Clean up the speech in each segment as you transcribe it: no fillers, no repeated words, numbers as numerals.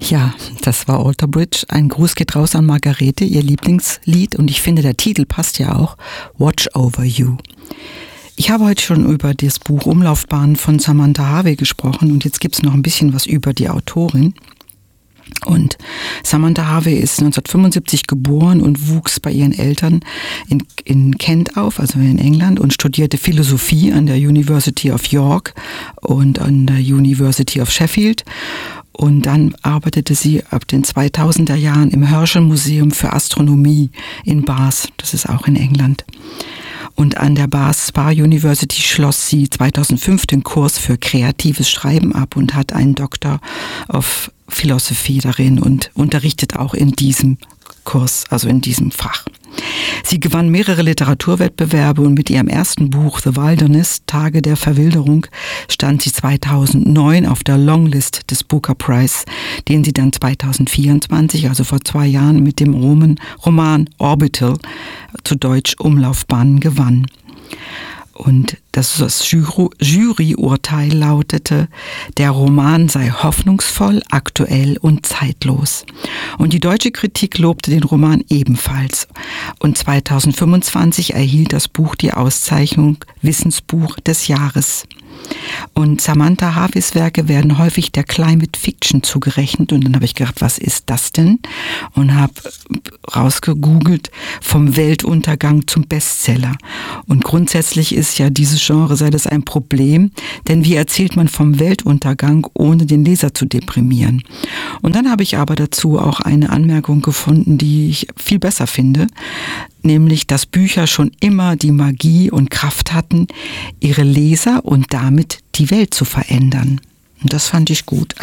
Ja, das war Alter Bridge. Ein Gruß geht raus an Margarete, ihr Lieblingslied. Und ich finde, der Titel passt ja auch. Watch Over You. Ich habe heute schon über das Buch Umlaufbahn von Samantha Harvey gesprochen. Und jetzt gibt es noch ein bisschen was über die Autorin. Und Samantha Harvey ist 1975 geboren und wuchs bei ihren Eltern in Kent auf, also in England, und studierte Philosophie an der University of York und an der University of Sheffield. Und dann arbeitete sie ab den 2000er Jahren im Herschel Museum für Astronomie in Bath, das ist auch in England. Und an der Bath Spa University schloss sie 2005 den Kurs für kreatives Schreiben ab und hat einen Doctor of Philosophy darin und unterrichtet auch in diesem Kurs, also in diesem Fach. Sie gewann mehrere Literaturwettbewerbe und mit ihrem ersten Buch The Wilderness, Tage der Verwilderung, stand sie 2009 auf der Longlist des Booker Prize, den sie dann 2024, also vor 2 Jahren, mit dem Roman Orbital, zu Deutsch Umlaufbahn, gewann. Und das Juryurteil lautete, der Roman sei hoffnungsvoll, aktuell und zeitlos. Und die deutsche Kritik lobte den Roman ebenfalls. Und 2025 erhielt das Buch die Auszeichnung Wissensbuch des Jahres. Und Samantha Harveys Werke werden häufig der Climate Fiction zugerechnet. Und dann habe ich gedacht, was ist das denn? Und habe rausgegoogelt, vom Weltuntergang zum Bestseller. Und grundsätzlich ist ja dieses Genre, sei das ein Problem, denn wie erzählt man vom Weltuntergang, ohne den Leser zu deprimieren? Und dann habe ich aber dazu auch eine Anmerkung gefunden, die ich viel besser finde, nämlich, dass Bücher schon immer die Magie und Kraft hatten, ihre Leser und damit die Welt zu verändern. Und das fand ich gut.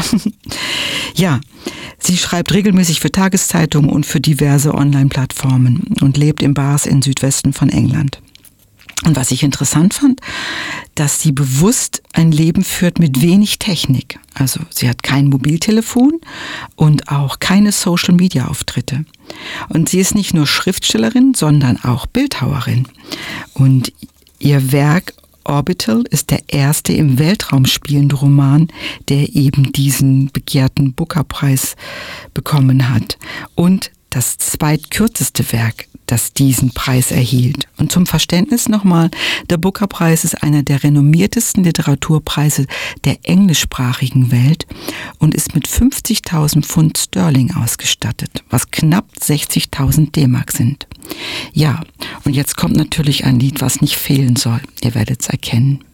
Ja, sie schreibt regelmäßig für Tageszeitungen und für diverse Online-Plattformen und lebt in Bath im Südwesten von England. Und was ich interessant fand, dass sie bewusst ein Leben führt mit wenig Technik. Also sie hat kein Mobiltelefon und auch keine Social-Media-Auftritte. Und sie ist nicht nur Schriftstellerin, sondern auch Bildhauerin. Und ihr Werk Orbital ist der erste im Weltraum spielende Roman, der eben diesen begehrten Booker-Preis bekommen hat. Und das zweitkürzeste Werk, das diesen Preis erhielt. Und zum Verständnis nochmal, der Booker-Preis ist einer der renommiertesten Literaturpreise der englischsprachigen Welt und ist mit 50.000 Pfund Sterling ausgestattet, was knapp 60.000 D-Mark sind. Ja, und jetzt kommt natürlich ein Lied, was nicht fehlen soll. Ihr werdet es erkennen.